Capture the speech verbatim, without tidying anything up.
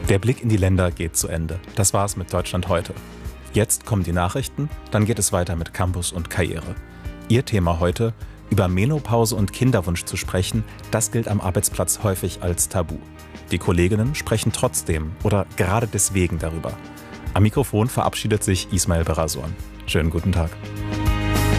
Der Blick in die Länder geht zu Ende. Das war's mit Deutschland heute. Jetzt kommen die Nachrichten, dann geht es weiter mit Campus und Karriere. Ihr Thema heute: über Menopause und Kinderwunsch zu sprechen, das gilt am Arbeitsplatz häufig als Tabu. Die Kolleginnen sprechen trotzdem oder gerade deswegen darüber. Am Mikrofon verabschiedet sich Ismail Berasoan. Schönen guten Tag.